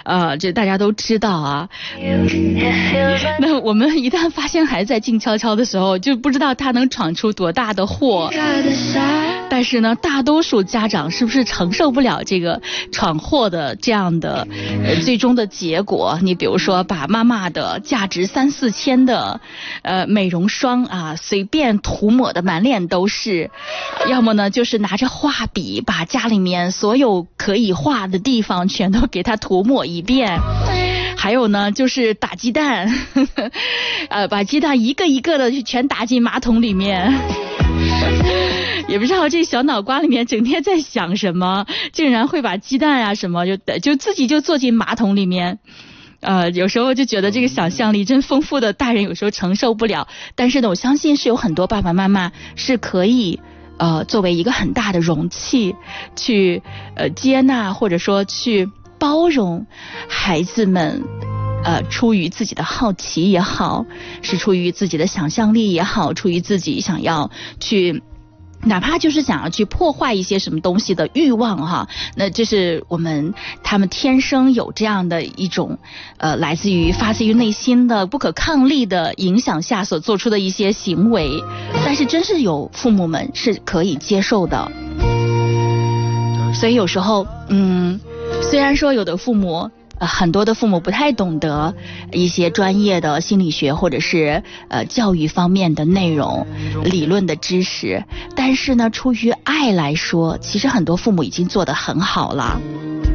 这大家都知道啊。那我们一旦发现孩子在静悄悄的时候，就不知道他能闯出多大的祸。但是呢，大多数家长是不是承受不了这个闯祸的这样的最终的结果？你比如说，把妈妈的价值3、4千的美容霜啊，随便涂抹的满脸都是；要么呢，就是拿着画笔把家里面所有可以画的地方全都给它涂抹一遍。还有呢，就是打鸡蛋，把鸡蛋一个一个的全打进马桶里面。也不知道这小脑瓜里面整天在想什么，竟然会把鸡蛋啊什么就自己就坐进马桶里面。有时候就觉得这个想象力真丰富的大人有时候承受不了，但是呢，我相信是有很多爸爸妈妈是可以作为一个很大的容器去接纳或者说去包容孩子们。出于自己的好奇也好，是出于自己的想象力也好，出于自己想要去哪怕就是想要去破坏一些什么东西的欲望哈，那这是他们天生有这样的一种发自于内心的不可抗力的影响下所做出的一些行为，但是真是有父母们是可以接受的。所以有时候虽然说有的父母很多的父母不太懂得一些专业的心理学或者是教育方面的内容理论的知识，但是呢，出于爱来说，其实很多父母已经做得很好了。